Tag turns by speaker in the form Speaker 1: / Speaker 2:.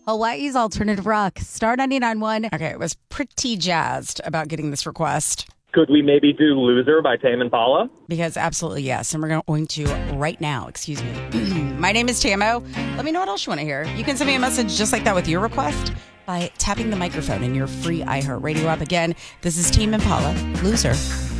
Speaker 1: Hawaii's alternative rock, Star 99.1. Okay, I was pretty jazzed about getting this request.
Speaker 2: Could we maybe do Loser by Tame Impala?
Speaker 1: Because absolutely yes, and we're going to right now, excuse me. My name is Tamo. Let me know what else you want to hear. You can send me a message just like that with your request by tapping the microphone in your free iHeartRadio app. Again, this is Tame Impala, Loser.